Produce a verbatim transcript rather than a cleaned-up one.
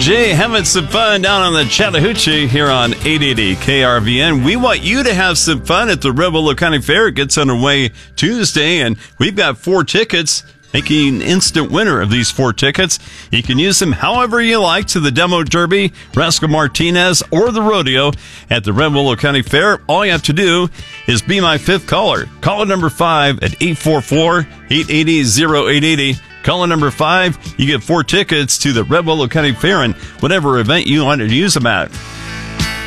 Jay having some fun down on the Chattahoochee here on eight eighty K R V N. We want you to have some fun at the Red Willow County Fair. It gets underway Tuesday, and we've got four tickets. Making an instant winner of these four tickets. You can use them however you like to the Demo Derby, Rascal Martinez, or the Rodeo at the Red Willow County Fair. All you have to do is be my fifth caller. Caller number five at eight four four, eight eight zero, oh eight eight zero. Caller number five, you get four tickets to the Red Willow County Fair and whatever event you want to use them at.